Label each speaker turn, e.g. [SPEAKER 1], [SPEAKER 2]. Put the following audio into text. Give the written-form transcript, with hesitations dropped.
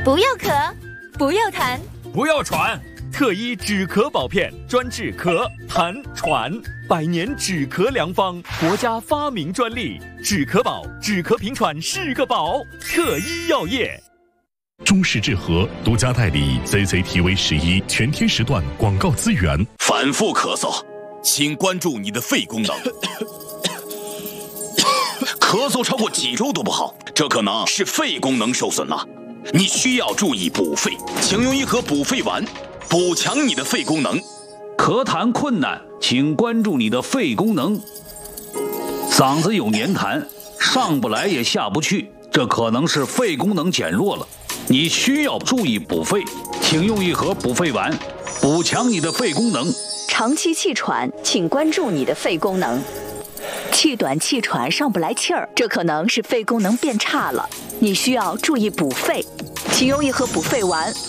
[SPEAKER 1] 不要咳，不要痰，
[SPEAKER 2] 不要喘。特医止咳宝片，专治咳、痰、喘，100年止咳良方，国家发明专利。止咳宝，止咳平喘是个宝。特医药业。
[SPEAKER 3] 中式治和独家代理 CCTV11全天时段广告资源。
[SPEAKER 4] 反复咳嗽，请关注你的肺功能。咳嗽超过几周都不好，这可能是肺功能受损了。你需要注意补肺，请用一盒补肺丸，补强你的肺功能。
[SPEAKER 5] 咳痰困难，请关注你的肺功能。嗓子有黏痰，上不来也下不去，这可能是肺功能减弱了。你需要注意补肺，请用一盒补肺丸，补强你的肺功能。
[SPEAKER 6] 长期气喘，请关注你的肺功能。气短气喘上不来气儿，这可能是肺功能变差了，你需要注意补肺，请用一盒补肺丸，